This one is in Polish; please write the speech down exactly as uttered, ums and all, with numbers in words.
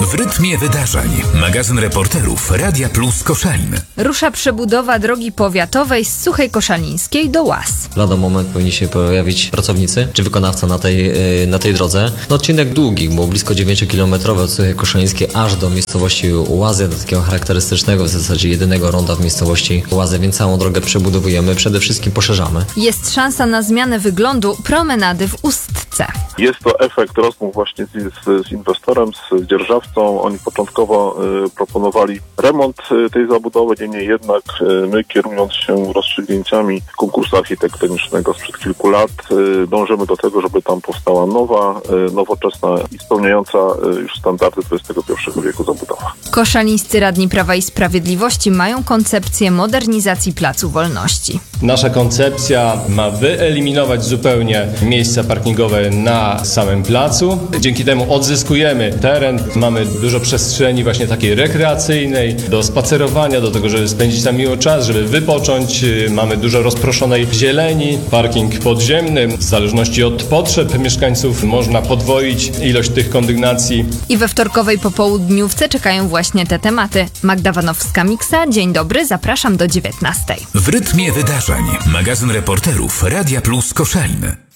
W rytmie wydarzeń. Magazyn reporterów Radia Plus Koszalin. Rusza przebudowa drogi powiatowej z Suchej Koszalińskiej do Łaz. Lada moment powinni się pojawić pracownicy czy wykonawca na tej, na tej drodze. No, odcinek długi, bo blisko dziewięciokilometrowy od Suchej Koszalińskiej aż do miejscowości Łazy, do takiego charakterystycznego w zasadzie jedynego ronda w miejscowości Łazy, więc całą drogę przebudowujemy, przede wszystkim poszerzamy. Jest szansa na zmianę wyglądu promenady w Ustce. Jest to efekt rozmów właśnie z, z, z inwestorem, z dzierżawcą. Oni początkowo y, proponowali remont y, tej zabudowy, niemniej jednak y, my, kierując się rozstrzygnięciami konkursu architektonicznego sprzed kilku lat, y, dążymy do tego, żeby tam powstała nowa, y, nowoczesna i spełniająca y, już standardy dwudziestego pierwszego wieku zabudowa. Koszalińscy radni Prawa i Sprawiedliwości mają koncepcję modernizacji Placu Wolności. Nasza koncepcja ma wyeliminować zupełnie miejsca parkingowe na samym placu. Dzięki temu odzyskujemy teren. Mamy dużo przestrzeni właśnie takiej rekreacyjnej, do spacerowania, do tego, żeby spędzić tam miło czas, żeby wypocząć. Mamy dużo rozproszonej zieleni, parking podziemny. W zależności od potrzeb mieszkańców można podwoić ilość tych kondygnacji. I we wtorkowej popołudniówce czekają właśnie te tematy. Magda Wanowska-Miksa, dzień dobry, zapraszam do dziewiętnastej. W rytmie wydarzeń. Magazyn reporterów Radia Plus Koszalin.